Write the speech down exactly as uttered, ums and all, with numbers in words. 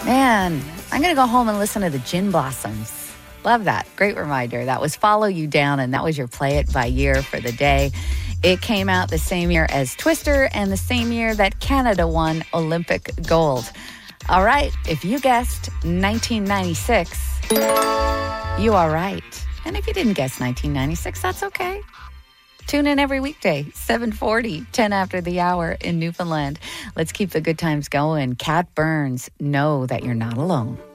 Man, I'm going to go home and listen to the Gin Blossoms. Love that. Great reminder. That was Follow You Down, and that was your Play It by Year for the day. It came out the same year as Twister and the same year that Canada won Olympic gold. All right, if you guessed nineteen ninety-six, you are right. And if you didn't guess nineteen ninety-six, that's okay. Tune in every weekday, seven forty, ten after the hour in Newfoundland. Let's keep the good times going. Cat Burns, know that you're not alone.